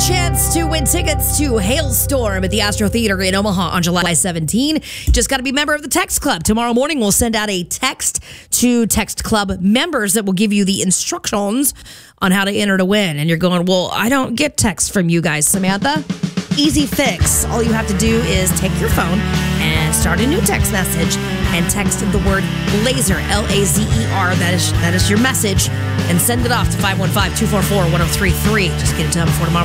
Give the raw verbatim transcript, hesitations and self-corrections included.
chance to win tickets to Hailstorm at the Astro Theater in Omaha on July seventeenth. Just got to be a member of the Text Club. Tomorrow morning, we'll send out a text to Text Club members that will give you the instructions on how to enter to win. And you're going, well, I don't get texts from you guys, Samantha. Easy fix. All you have to do is take your phone and start a new text message and text the word laser, L A Z E R. That is, that is your message. And send it off to five one five, two four four, one oh three three. Just get it done before tomorrow.